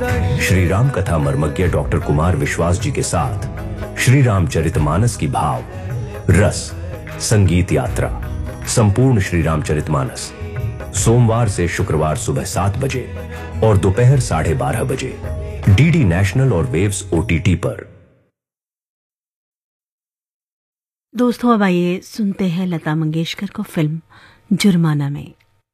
श्री राम कथा मर्मज्ञ डॉक्टर कुमार विश्वास जी के साथ श्री रामचरितमानस की भाव रस संगीत यात्रा संपूर्ण श्री रामचरितमानस सोमवार से शुक्रवार सुबह 7 बजे और दोपहर 12:30 बजे डीडी नेशनल और वेव्स ओटीटी पर। दोस्तों अब आइए सुनते हैं लता मंगेशकर को फिल्म जुर्माना में।